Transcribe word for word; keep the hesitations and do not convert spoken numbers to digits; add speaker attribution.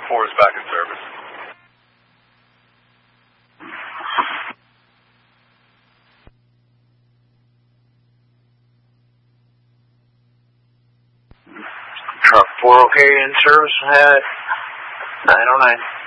Speaker 1: four is back in service.
Speaker 2: Truck four okay in service at nine oh nine.